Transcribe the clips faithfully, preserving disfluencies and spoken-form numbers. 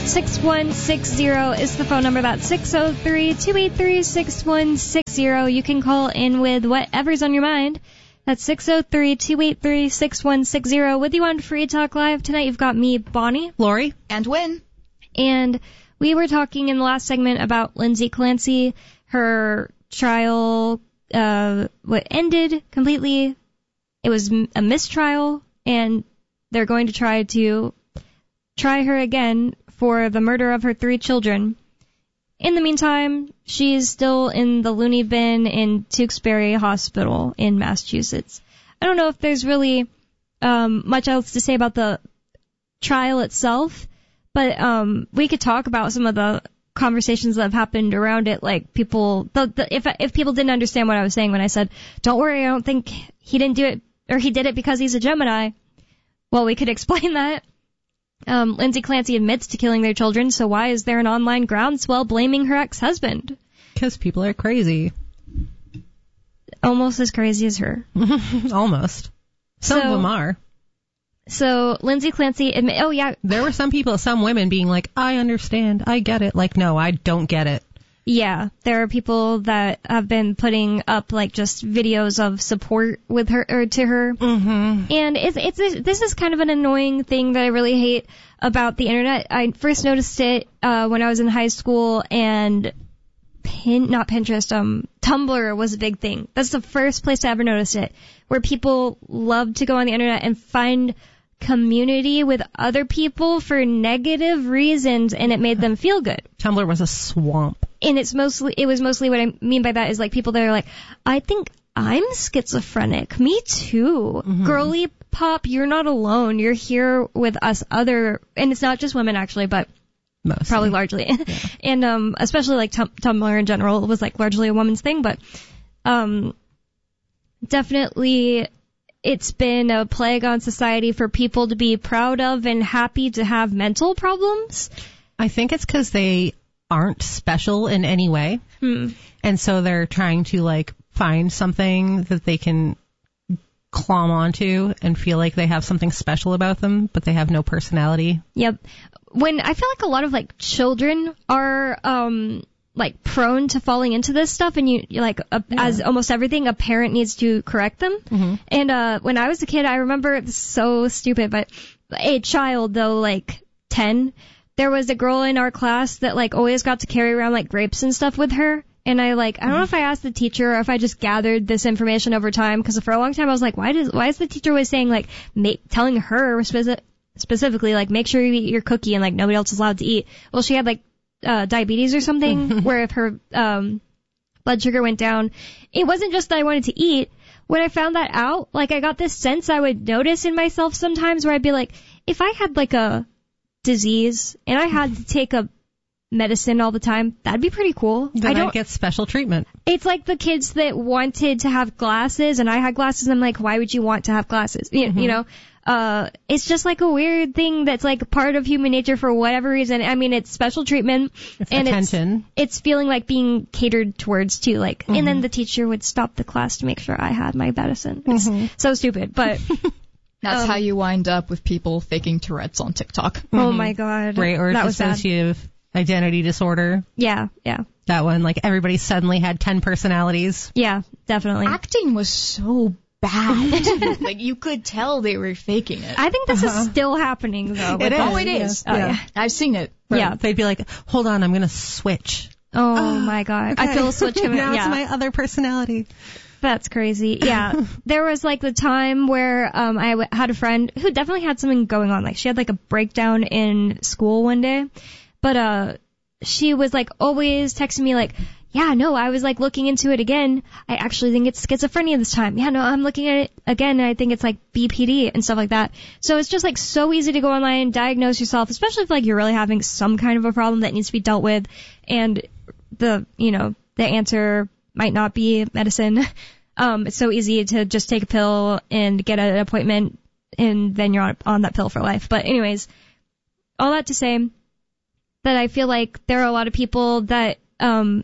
six one six zero is the phone number. That's six oh three, two eight three, six one six zero. You can call in with whatever's on your mind. That's six oh three, two eight three, six one six zero. With you on Free Talk Live tonight, you've got me, Bonnie, Lori, and Wynn. And we were talking in the last segment about Lindsay Clancy. Her trial uh, what ended completely. It was a mistrial, and they're going to try to try her again for the murder of her three children. In the meantime, she's still in the loony bin in Tewksbury Hospital in Massachusetts. I don't know if there's really um, much else to say about the trial itself, but um, we could talk about some of the conversations that have happened around it, like people, the, the, if if people didn't understand what I was saying when I said, don't worry, I don't think he didn't do it, or he did it because he's a Gemini. Well, we could explain that. Um, Lindsay Clancy admits to killing their children, so why is there an online groundswell blaming her ex-husband? Because people are crazy. Almost as crazy as her. Almost. Some so, of them are. So, Lindsay Clancy admit, oh yeah. There were some people, some women being like, I understand, I get it. Like, no, I don't get it. Yeah, there are people that have been putting up like just videos of support with her or to her, mm-hmm. and it's it's a, this is kind of an annoying thing that I really hate about the internet. I first noticed it uh, when I was in high school, and pin not Pinterest, um, Tumblr was a big thing. That's the first place I ever noticed it, where people love to go on the internet and find community with other people for negative reasons, and it made them feel good. Tumblr was a swamp. And it's mostly, it was mostly what I mean by that is like people that are like, I think I'm schizophrenic. Me too. Mm-hmm. Girly pop, you're not alone. You're here with us other, and it's not just women actually, but mostly. Probably largely. Yeah. And um, especially like tum- Tumblr in general was like largely a woman's thing, but um, definitely it's been a plague on society for people to be proud of and happy to have mental problems. I think it's because they aren't special in any way. Hmm. And so they're trying to like find something that they can clomb onto and feel like they have something special about them, but they have no personality. Yep. When I feel like a lot of like children are um like prone to falling into this stuff, and you you're like a, yeah. as almost everything, a parent needs to correct them. Mm-hmm. And uh when I was a kid, I remember it's so stupid, but a child though, like ten, there was a girl in our class that like always got to carry around like grapes and stuff with her. And I like, I don't know if I asked the teacher or if I just gathered this information over time, because for a long time I was like, why does, why is the teacher always saying like, make, telling her speci- specifically like, make sure you eat your cookie and like nobody else is allowed to eat. Well, she had like, uh, diabetes or something where if her, um, blood sugar went down, it wasn't just that I wanted to eat. When I found that out, like I got this sense I would notice in myself sometimes where I'd be like, if I had like a disease and I had to take a medicine all the time, that'd be pretty cool. Then I don't I'd get special treatment. It's like the kids that wanted to have glasses and I had glasses, and I'm like, why would you want to have glasses? You, mm-hmm. you know, uh, it's just like a weird thing that's like part of human nature for whatever reason. I mean, it's special treatment. It's and attention. It's, it's feeling like being catered towards too, like, mm-hmm. and then the teacher would stop the class to make sure I had my medicine. It's mm-hmm. so stupid, but That's um, how you wind up with people faking Tourette's on TikTok. Mm-hmm. Oh my god. Right, or that was dissociative bad. Identity disorder. Yeah, yeah. That one, like everybody suddenly had ten personalities. Yeah, definitely. Acting was so bad. Like you could tell they were faking it. I think this uh-huh. is still happening though. It is. Oh, it is. Yeah. Oh, yeah. yeah. I've seen it. Right. Yeah. They'd be like, hold on, I'm going to switch. Oh, oh my god. Okay. I feel a switch coming. Now yeah. it's my other personality. That's crazy. Yeah. There was like the time where um I w- had a friend who definitely had something going on. Like she had like a breakdown in school one day. But uh she was like always texting me like, yeah, no, I was like looking into it again. I actually think it's schizophrenia this time. Yeah, no, I'm looking at it again, and I think it's like B P D and stuff like that. So it's just like so easy to go online and diagnose yourself, especially if like you're really having some kind of a problem that needs to be dealt with, and the, you know, the answer might not be medicine. Um, it's so easy to just take a pill and get an appointment, and then you're on, on that pill for life. But anyways, all that to say that I feel like there are a lot of people that, um,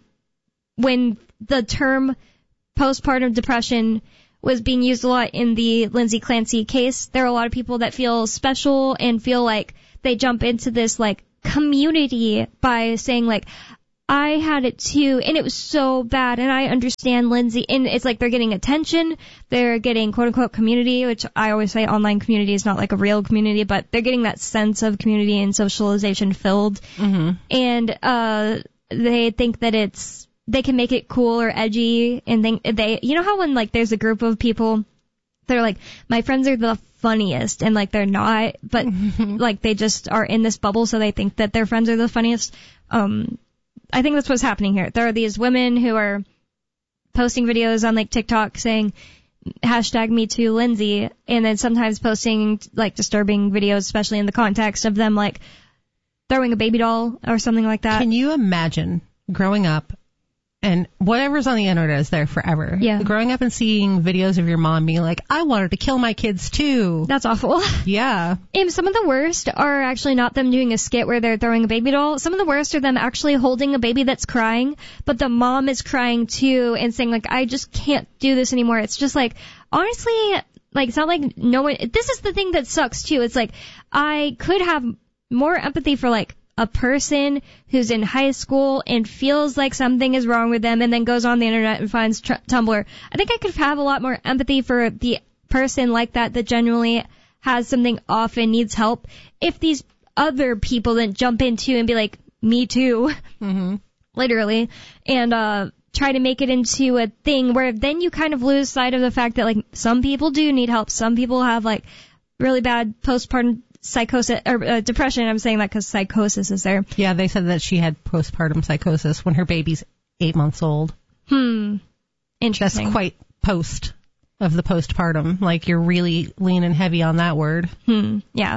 when the term postpartum depression was being used a lot in the Lindsay Clancy case, there are a lot of people that feel special and feel like they jump into this like community by saying like, I had it too, and it was so bad, and I understand Lindsay, and it's like they're getting attention, they're getting quote-unquote community, which I always say online community is not like a real community, but they're getting that sense of community and socialization filled, Mm-hmm. and uh they think that it's, they can make it cool or edgy, and think they, you know how when like there's a group of people, they're like, my friends are the funniest, and like they're not, but like they just are in this bubble, so they think that their friends are the funniest. um I think that's what's happening here. There are these women who are posting videos on like TikTok saying hashtag Me Too Lindsay, and then sometimes posting like disturbing videos, especially in the context of them like throwing a baby doll or something like that. Can you imagine growing up and whatever's on the internet is there forever? Yeah. Growing up and seeing videos of your mom being like, I wanted to kill my kids too. That's awful. Yeah. And some of the worst are actually not them doing a skit where they're throwing a baby doll. Some of the worst are them actually holding a baby that's crying, but the mom is crying too and saying like, I just can't do this anymore. It's just like, honestly, like, it's not like no one, this is the thing that sucks too. It's like, I could have more empathy for like a person who's in high school and feels like something is wrong with them and then goes on the internet and finds tr- Tumblr. I think I could have a lot more empathy for the person like that that genuinely has something off and needs help if these other people then jump into and be like, me too, Mm-hmm. literally, and uh try to make it into a thing where then you kind of lose sight of the fact that like some people do need help. Some people have like really bad postpartum psychosis or uh, depression. I'm saying that because psychosis is there. Yeah, they said that she had postpartum psychosis when her baby's eight months old. Hmm. Interesting. That's quite post of the postpartum. Like, you're really leaning heavy on that word. Hmm. Yeah.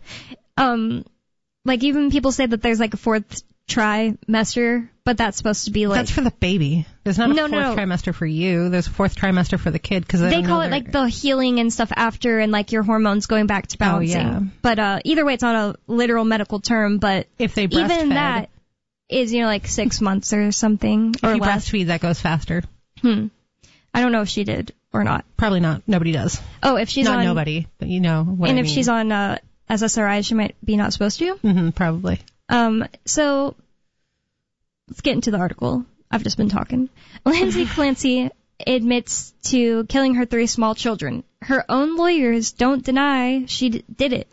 um, like even people say that there's like a fourth trimester, but that's supposed to be like That's for the baby. There's not a No, fourth no, no. trimester for you. There's a fourth trimester for the kid because they call it like the healing and stuff after, and like your hormones going back to balancing. yeah. But uh, either way, it's not a literal medical term. But if they even breastfed. that is, you know, like six months or something If or you less. breastfeed, that goes faster. Hmm. I don't know if she did or not. Probably not. Nobody does. Oh, if she's not on nobody, but you know what and I if mean. she's on uh, S S R I, she might be not supposed to. Mm-hmm, probably. Um. So let's get into the article. I've just been talking. Lindsay Clancy admits to killing her three small children. Her own lawyers don't deny she d- did it,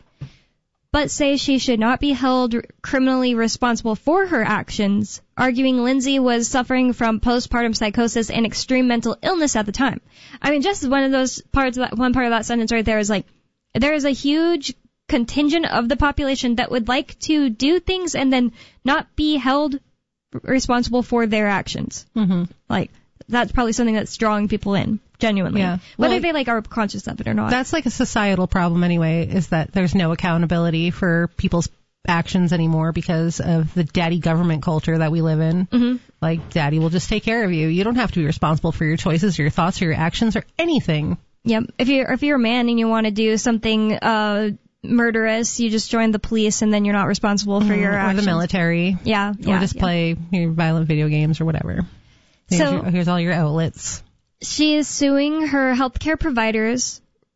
but say she should not be held criminally responsible for her actions, arguing Lindsay was suffering from postpartum psychosis and extreme mental illness at the time. I mean, just one of those parts of that, one part of that sentence right there is like, there is a huge contingent of the population that would like to do things and then not be held responsible for their actions. Mm-hmm. Like, that's probably something that's drawing people in, genuinely. Yeah. Whether Well, they like are conscious of it or not. That's like a societal problem anyway, is that there's no accountability for people's actions anymore because of the daddy government culture that we live in. Mm-hmm. Like, daddy will just take care of you. You don't have to be responsible for your choices or your thoughts or your actions or anything. Yep. If you're if you're a man and you want to do something uh murderous, you just join the police and then you're not responsible for your or actions. the military. Yeah. yeah or just yeah. play your violent video games or whatever. Here's, So- your, here's all your outlets. She is suing her healthcare providers.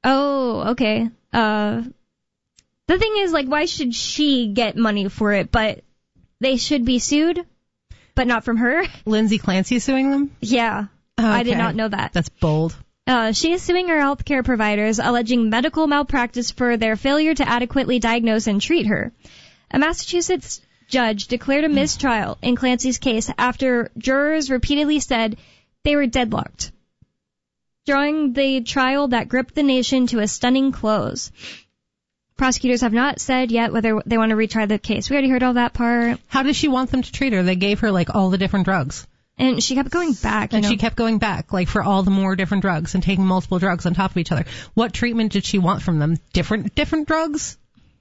Oh, okay. Uh, the thing is, like, why should she get money for it? But they should be sued, but not from her. Lindsay Clancy suing them? Yeah. I did Okay. not know that. That's bold. Uh, she is suing her healthcare providers, alleging medical malpractice for their failure to adequately diagnose and treat her. A Massachusetts judge declared a mistrial in Clancy's case after jurors repeatedly said they were deadlocked, drawing the trial that gripped the nation to a stunning close. Prosecutors have not said yet whether they want to retry the case. We already heard all that part. How does she want them to treat her? They gave her, like, all the different drugs. And she kept going back. You And know? she kept going back, like, for all the more different drugs and taking multiple drugs on top of each other. What treatment did she want from them? Different different drugs?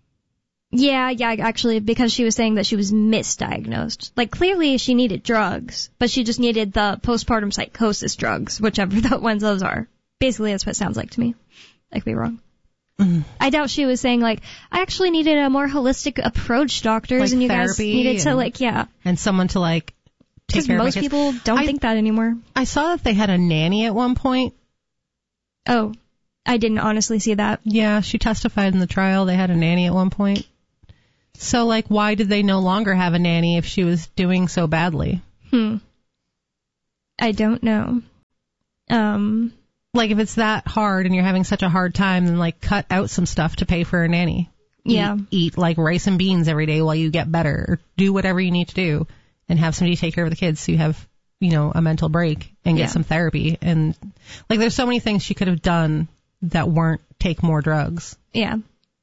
Yeah, yeah, actually, because she was saying that she was misdiagnosed. Like, clearly she needed drugs, but she just needed the postpartum psychosis drugs, whichever the ones those are. Basically, that's what it sounds like to me. I could be wrong. Mm. I doubt she was saying, like, I actually needed a more holistic approach, doctors, Like and you guys therapy needed to, and- like, yeah. And someone to, like, take Because care of my most kids. people don't I- think that anymore. I saw that they had a nanny at one point. Oh, I didn't honestly see that. Yeah, she testified in the trial. They had a nanny at one point. So, like, why did they no longer have a nanny if she was doing so badly? Hmm. I don't know. Um, like, if it's that hard and you're having such a hard time, then, like, cut out some stuff to pay for a nanny. Yeah. Eat, eat, like, rice and beans every day while you get better. Or do whatever you need to do and have somebody take care of the kids so you have, you know, a mental break and get Yeah. some therapy. And, like, there's so many things she could have done that weren't take more drugs. Yeah.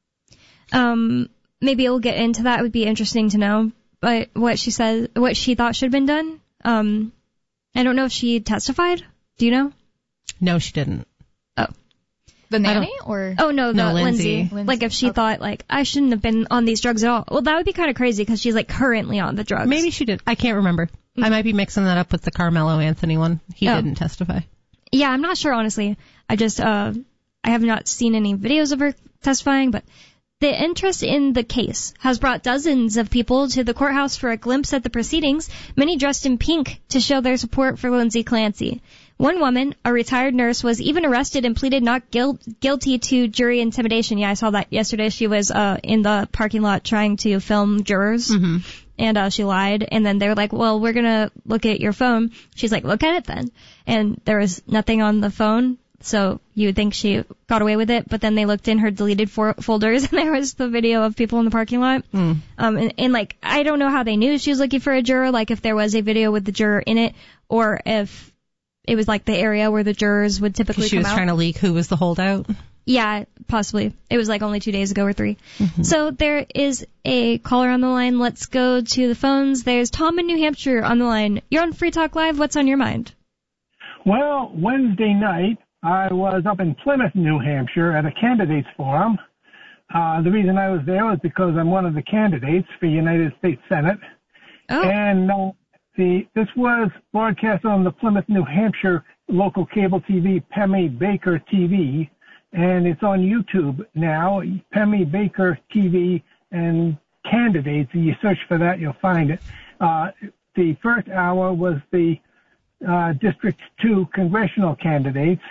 Um, maybe we'll get into that. It would be interesting to know. But what she says, what she thought should have been done. Um, I don't know if she testified. Do you know? No, she didn't. Oh. The nanny or? Oh, no, the No, Lindsay. Lindsay. Lindsay. Like, if she Okay. thought, like, I shouldn't have been on these drugs at all. Well, that would be kind of crazy because she's, like, currently on the drugs. Maybe she did. I can't remember. I might be mixing that up with the Carmelo Anthony one. He Oh. didn't testify. Yeah, I'm not sure, honestly. I just, uh, I have not seen any videos of her testifying, but the interest in the case has brought dozens of people to the courthouse for a glimpse at the proceedings, many dressed in pink to show their support for Lindsay Clancy. One woman, a retired nurse, was even arrested and pleaded not guilt, guilty to jury intimidation. Yeah, I saw that yesterday. She was uh, in the parking lot trying to film jurors, Mm-hmm. and uh, she lied. And then they were like, well, we're going to look at your phone. She's like, look at it then. And there was nothing on the phone, so you would think she got away with it. But then they looked in her deleted for- folders, and there was the video of people in the parking lot. Mm. Um, and, and, like, I don't know how they knew she was looking for a juror, like if there was a video with the juror in it, or if it was like the area where the jurors would typically She come was out. trying to leak who was the holdout. Yeah, possibly. It was like only two days ago or three. Mm-hmm. So there is a caller on the line. Let's go to the phones. There's Tom in New Hampshire on the line. You're on Free Talk Live. What's on your mind? Well, Wednesday night, I was up in Plymouth, New Hampshire at a candidates forum. Uh, the reason I was there was because I'm one of the candidates for United States Senate. Oh, And uh, the this was broadcast on the Plymouth, New Hampshire local cable T V, Pemmy Baker T V, and it's on YouTube now, Pemmy Baker T V and candidates. And you search for that, you'll find it. Uh, the first hour was the uh, District two congressional candidates.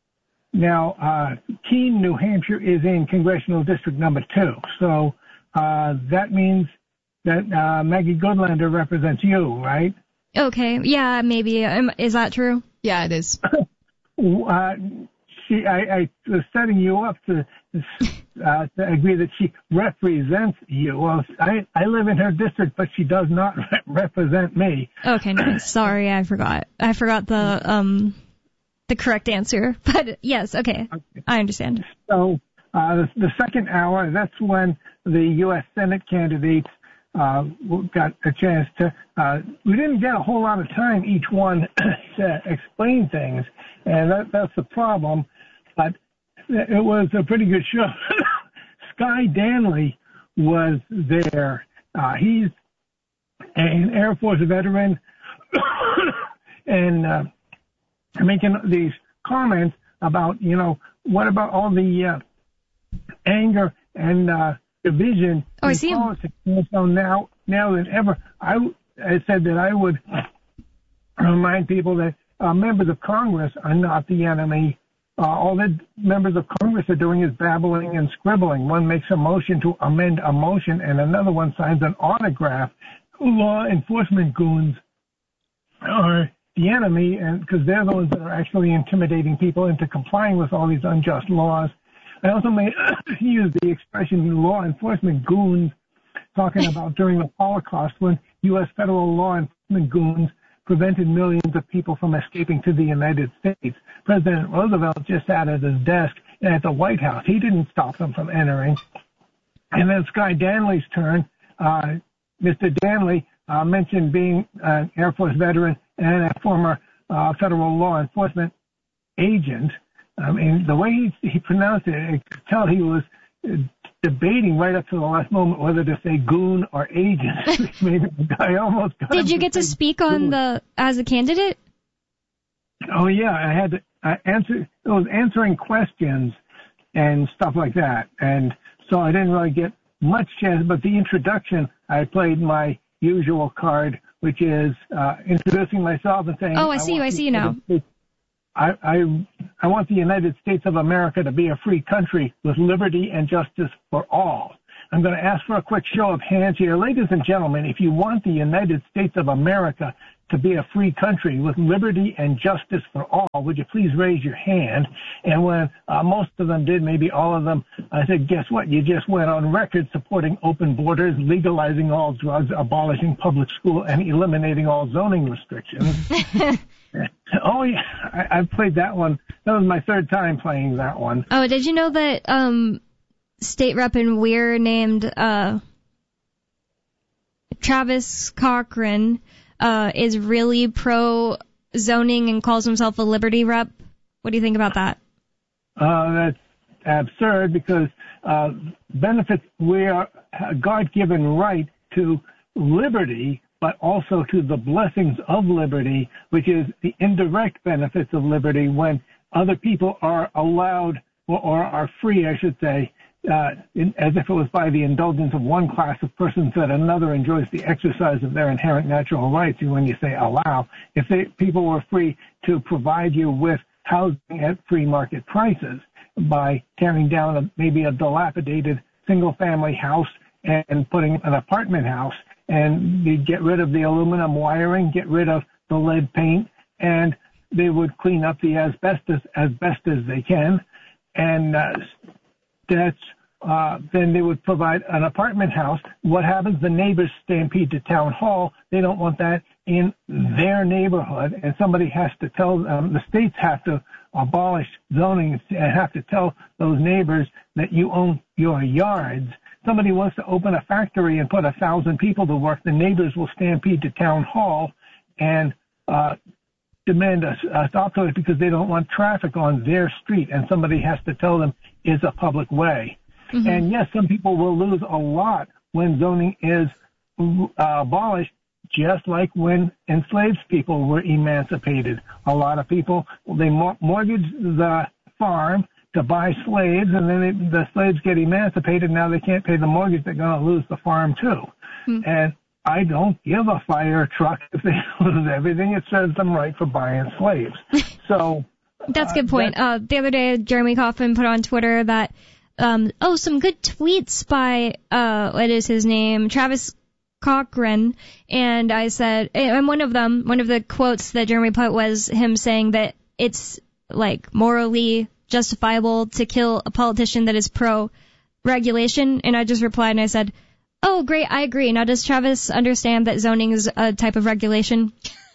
Now, uh, Keene, New Hampshire is in congressional district number two, so uh, that means that uh, Maggie Goodlander represents you, right? okay. Yeah, maybe. Um, is that true? Yeah, it is. Uh, she, I, I was setting you up to, uh, to agree that she represents you. Well, I, I live in her district, but she does not re- represent me. Okay, nice. Sorry, I forgot. I forgot the um the correct answer. But yes, okay. I understand. So uh, the second hour, that's when the U S Senate candidates uh, got a chance to. Uh, we didn't get a whole lot of time each one to explain things, and that, that's the problem. But it was a pretty good show. Sky Danley was there. Uh, he's an Air Force veteran, and uh, making these comments about, you know, what about all the uh, anger and uh, division Oh, I in see him. politics? And so now, now than ever, I, I said that I would remind people that uh, members of Congress are not the enemy. Uh, all the members of Congress are doing is babbling and scribbling. One makes a motion to amend a motion, and another one signs an autograph. Law enforcement goons are the enemy, and because they're the ones that are actually intimidating people into complying with all these unjust laws. I also may use the expression law enforcement goons, talking about during the Holocaust when U S federal law enforcement goons prevented millions of people from escaping to the United States. President Roosevelt just sat at his desk at the White House. He didn't stop them from entering. And then Sky Danley's turn. Uh, Mister Danley uh, mentioned being an Air Force veteran and a former uh, federal law enforcement agent. I mean, the way he, he pronounced it, I could tell he was uh, debating right up to the last moment whether to say goon or agent. Maybe the guy almost got Did him you get to say speak on goon. the as a candidate? Oh yeah, I had to uh, answer. It was answering questions and stuff like that, and so I didn't really get much chance. But the introduction, I played my usual card, which is uh, introducing myself and saying, Oh, I see you. want I see you the now. United States- I, I I want the United States of America to be a free country with liberty and justice for all. I'm going to ask for a quick show of hands here. Ladies and gentlemen, if you want the United States of America to be a free country with liberty and justice for all, would you please raise your hand? And when uh, most of them did, maybe all of them, I said, guess what? You just went on record supporting open borders, legalizing all drugs, abolishing public school, and eliminating all zoning restrictions. Oh, yeah, I, I've played that one. That was my third time playing that one. Oh, did you know that um, state rep in Weir named uh, Travis Cochran Uh, is really pro-zoning and calls himself a liberty rep? What do you think about that? Uh, that's absurd because uh, benefits, we are a God-given right to liberty, but also to the blessings of liberty, which is the indirect benefits of liberty when other people are allowed or, or are free, I should say, Uh, in, as if it was by the indulgence of one class of persons that another enjoys the exercise of their inherent natural rights. And when you say allow, if they, people were free to provide you with housing at free market prices by tearing down a, maybe a dilapidated single-family house and, and putting an apartment house, and you'd get rid of the aluminum wiring, get rid of the lead paint, and they would clean up the asbestos as best as they can, and uh, that's, uh, then they would provide an apartment house. What happens? The neighbors stampede to town hall. They don't want that in their neighborhood, and somebody has to tell them, the states have to abolish zoning and have to tell those neighbors that you own your yards. Somebody wants to open a factory and put a thousand people to work. The neighbors will stampede to town hall and uh, demand a, a stop to it because they don't want traffic on their street, and somebody has to tell them it's a public way. Mm-hmm. And yes, some people will lose a lot when zoning is uh, abolished, just like when enslaved people were emancipated. A lot of people, they mor- mortgage the farm to buy slaves, and then they, the slaves get emancipated. Now they can't pay the mortgage. They're going to lose the farm too. Mm-hmm. And I don't give a fire truck if they lose everything. It serves them right for buying slaves. So that's a good point. Uh, the other day, Jeremy Kaufman put on Twitter that, um, oh, some good tweets by, uh, what is his name? Travis Cochran. And I said, and one of them, one of the quotes that Jeremy put was him saying that it's like morally justifiable to kill a politician that is pro-regulation. And I just replied and I said, oh, great, I agree. Now, does Travis understand that zoning is a type of regulation?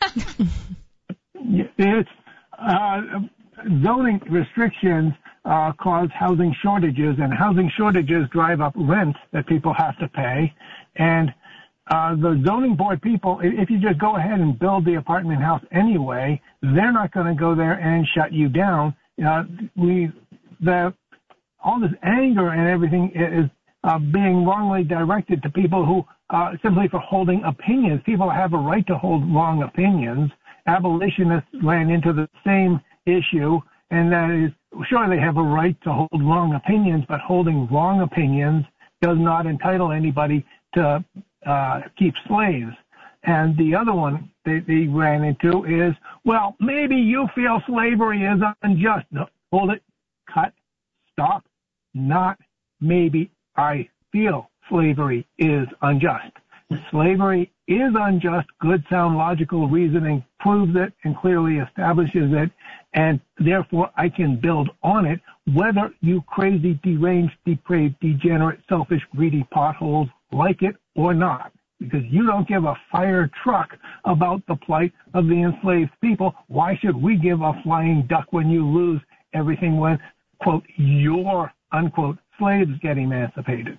It's, uh, zoning restrictions uh, cause housing shortages, and housing shortages drive up rents that people have to pay. And uh, the zoning board people, if you just go ahead and build the apartment house anyway, they're not going to go there and shut you down. Uh, we, the, all this anger and everything is Uh, being wrongly directed to people who uh, simply for holding opinions. People have a right to hold wrong opinions. Abolitionists ran into the same issue, and that is, sure, they have a right to hold wrong opinions, but holding wrong opinions does not entitle anybody to uh, keep slaves. And the other one they, they ran into is, well, maybe you feel slavery is unjust. No, hold it, cut, stop, not maybe. I feel slavery is unjust. Slavery is unjust. Good, sound, logical reasoning proves it and clearly establishes it, and therefore I can build on it, whether you crazy, deranged, depraved, degenerate, selfish, greedy potholes like it or not, because you don't give a fire truck about the plight of the enslaved people. Why should we give a flying duck when you lose everything when, quote, your, unquote, slaves get emancipated?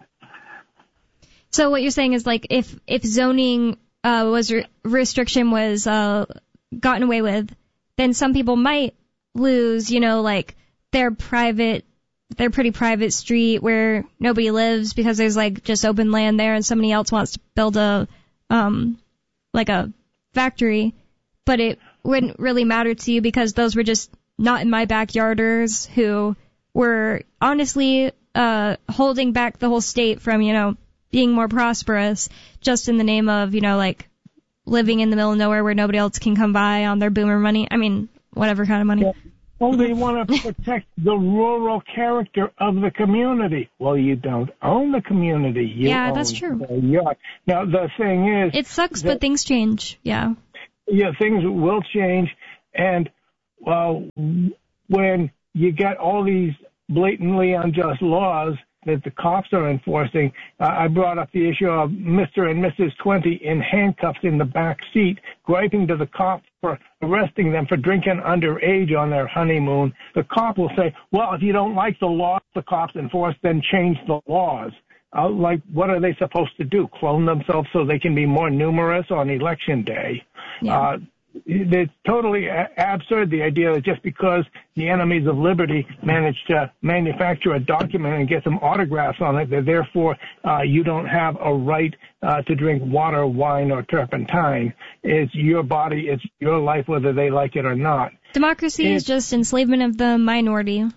So what you're saying is, like, if if zoning uh, was re- restriction was uh, gotten away with, then some people might lose, you know, like their private, their pretty private street where nobody lives because there's like just open land there, and somebody else wants to build a um like a factory, but it wouldn't really matter to you because those were just not in my backyarders who were honestly uh holding back the whole state from, you know, being more prosperous just in the name of, you know, like living in the middle of nowhere where nobody else can come by on their boomer money. I mean, whatever kind of money. Yeah. Oh, they want to protect the rural character of the community. Well, you don't own the community. You yeah, own that's true. the yacht. Now, the thing is... It sucks, that, but things change. Yeah. Yeah, things will change. And well, when you get all these blatantly unjust laws that the cops are enforcing, uh, I brought up the issue of Mister and Missus twenty in handcuffs in the back seat, griping to the cops for arresting them for drinking underage on their honeymoon. The cop will say, well, if you don't like the laws the cops enforce, then change the laws. Uh, like, what are they supposed to do? Clone themselves so they can be more numerous on election day? Yeah. Uh, It's totally a- absurd, the idea that just because the enemies of liberty managed to manufacture a document and get some autographs on it, that therefore uh, you don't have a right uh, to drink water, wine, or turpentine. It's your body, it's your life, whether they like it or not. Democracy It's, is just enslavement of the minority.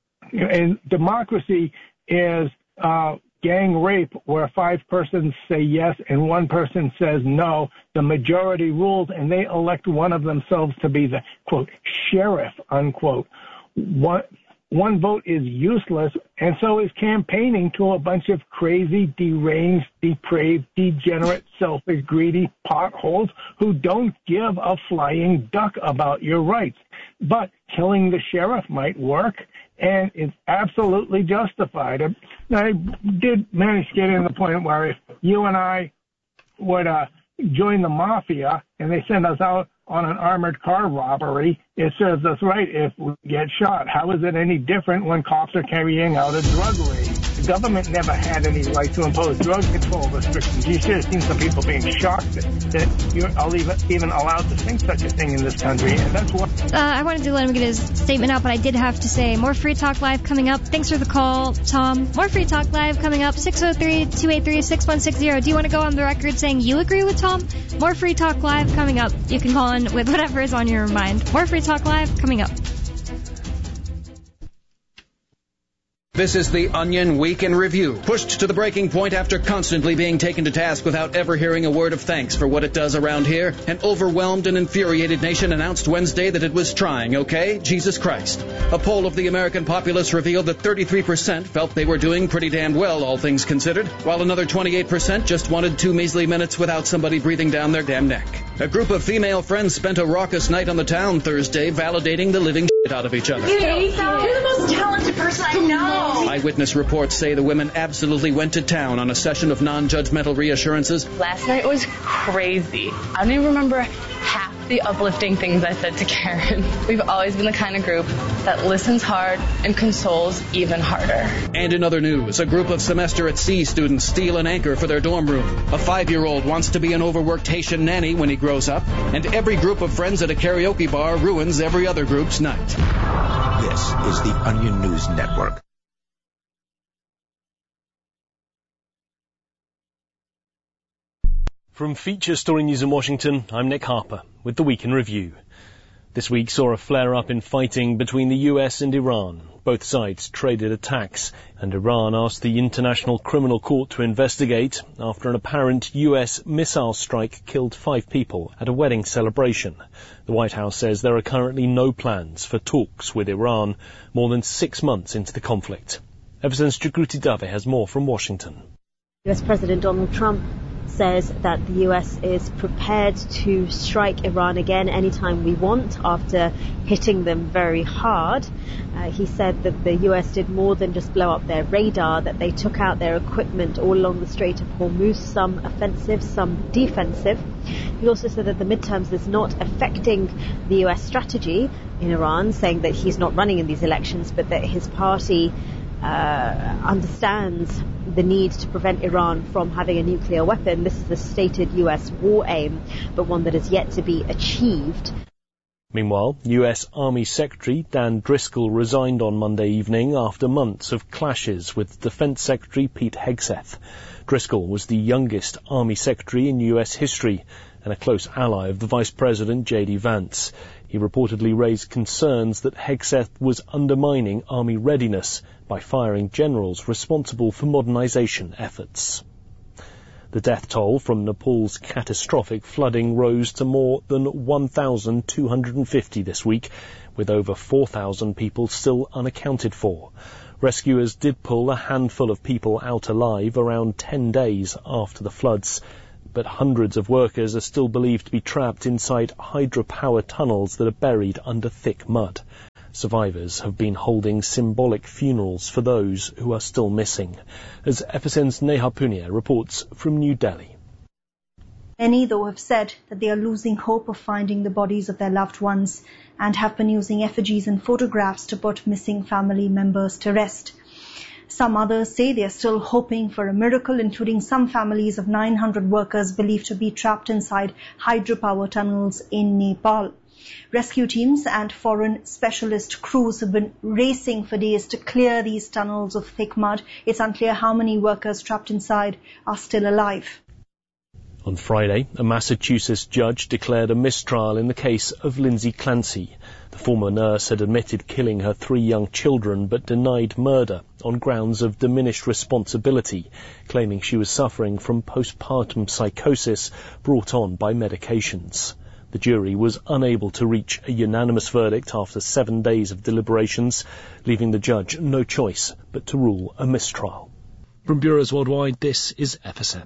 And democracy is uh, gang rape, where five persons say yes and one person says no. The majority rules, and they elect one of themselves to be the, quote, sheriff, unquote. One, one vote is useless, and so is campaigning to a bunch of crazy, deranged, depraved, degenerate, selfish, greedy potholes who don't give a flying duck about your rights. But killing the sheriff might work, and it's absolutely justified. I did manage to get in the point where if you and I would uh, join the mafia and they send us out on an armored car robbery, it serves us right if we get shot. How is it any different when cops are carrying out a drug raid? The government never had any right to impose drug control restrictions. You should have seen some people being shocked that, that you're even allowed to think such a thing in this country, and that's what... Uh, I wanted to let him get his statement out, but I did have to say, more Free Talk Live coming up. Thanks for the call, Tom. More Free Talk Live coming up, six oh three, two eight three, six one six zero. Do you want to go on the record saying you agree with Tom? More Free Talk Live coming up. You can call in with whatever is on your mind. More Free Talk Live coming up. This is the Onion Week in Review, pushed to the breaking point after constantly being taken to task without ever hearing a word of thanks for what it does around here. An overwhelmed and infuriated nation announced Wednesday that it was trying, okay? Jesus Christ. A poll of the American populace revealed that thirty-three percent felt they were doing pretty damn well, all things considered, while another twenty-eight percent just wanted two measly minutes without somebody breathing down their damn neck. A group of female friends spent a raucous night on the town Thursday validating the living shit out of each other. You're the most talented person I know. Eyewitness reports say the women absolutely went to town on a session of non-judgmental reassurances. Last night was crazy. I don't even remember half the uplifting things I said to Karen. We've always been the kind of group that listens hard and consoles even harder. And in other news, a group of semester at sea students steal an anchor for their dorm room. A five-year-old wants to be an overworked Haitian nanny when he grows up. And every group of friends at a karaoke bar ruins every other group's night. This is the Onion News Network. From Feature Story News in Washington, I'm Nick Harper with the Week in Review. This week saw a flare-up in fighting between the U S and Iran. Both sides traded attacks, and Iran asked the International Criminal Court to investigate after an apparent U S missile strike killed five people at a wedding celebration. The White House says there are currently no plans for talks with Iran more than six months into the conflict. Everson's Jagriti Dave has more from Washington. U S President Donald Trump says that the U S is prepared to strike Iran again anytime we want after hitting them very hard. Uh, he said that the U S did more than just blow up their radar, that they took out their equipment all along the Strait of Hormuz, some offensive, some defensive. He also said that the midterms is not affecting the U S strategy in Iran, saying that he's not running in these elections, but that his party uh, understands the need to prevent Iran from having a nuclear weapon. This is a stated U S war aim, but one that is yet to be achieved. Meanwhile, U S Army Secretary Dan Driscoll resigned on Monday evening after months of clashes with Defense Secretary Pete Hegseth. Driscoll was the youngest Army Secretary in U S history and a close ally of the Vice President J D Vance. He reportedly raised concerns that Hegseth was undermining Army readiness by firing generals responsible for modernization efforts. The death toll from Nepal's catastrophic flooding rose to more than one thousand two hundred fifty this week, with over four thousand people still unaccounted for. Rescuers did pull a handful of people out alive around ten days after the floods, but hundreds of workers are still believed to be trapped inside hydropower tunnels that are buried under thick mud. Survivors have been holding symbolic funerals for those who are still missing, as F S N's Neha Punia reports from New Delhi. Many, though, have said that they are losing hope of finding the bodies of their loved ones and have been using effigies and photographs to put missing family members to rest. Some others say they are still hoping for a miracle, including some families of nine hundred workers believed to be trapped inside hydropower tunnels in Nepal. Rescue teams and foreign specialist crews have been racing for days to clear these tunnels of thick mud. It's unclear how many workers trapped inside are still alive. On Friday, a Massachusetts judge declared a mistrial in the case of Lindsay Clancy. The former nurse had admitted killing her three young children but denied murder on grounds of diminished responsibility, claiming she was suffering from postpartum psychosis brought on by medications. The jury was unable to reach a unanimous verdict after seven days of deliberations, leaving the judge no choice but to rule a mistrial. From bureaus worldwide, this is F S N.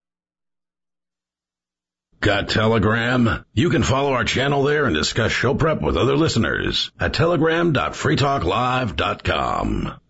Got Telegram? You can follow our channel there and discuss show prep with other listeners at telegram dot free talk live dot com.